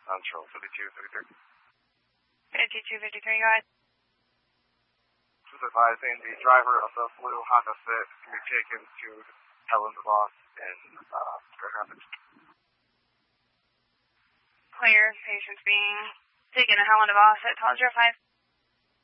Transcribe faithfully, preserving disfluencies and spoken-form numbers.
Central, fifty-two fifty-three. fifty-two fifty-three, go ahead. Just advising the driver of the blue Honda Fit can be taken to Helen DeVos in uh, Grand Rapids. Clear. Patient's being taken to Helen DeVos at twelve oh five.